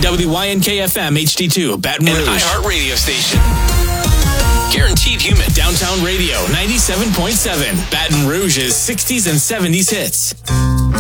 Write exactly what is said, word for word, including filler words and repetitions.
W Y N K F M H D two, Baton Rouge. An iHeart radio station. Guaranteed human. Downtown Radio, ninety-seven point seven. Baton Rouge's sixties and seventies hits.